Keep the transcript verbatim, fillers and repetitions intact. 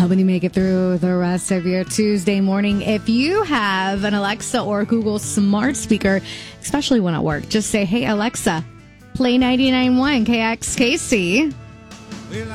helping you make it through the rest of your Tuesday morning. If you have an Alexa or Google smart speaker, especially when at work, just say, hey, Alexa, play ninety-nine point one K X K C.